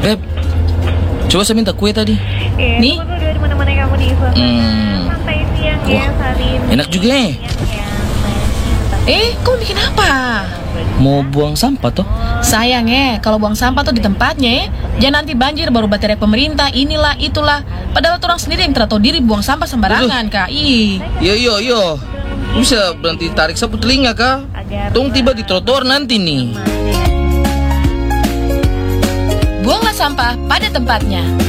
Beb, coba saya minta kue tadi. Nih. Udah di mana-mana kamu di suasana santai siang ya, Sarin. Enak juga ya. Kau bikin apa? Mau buang sampah toh? Sayang kalau buang sampah tuh di tempatnya jangan nanti banjir baru baterai pemerintah, inilah, itulah. Padahal orang sendiri yang tidak tahu diri buang sampah sembarangan, Kak. Yo. Bisa berhenti tarik sapu telinga, Kak. Tong tiba di trotoar nanti nih. Buanglah sampah pada tempatnya.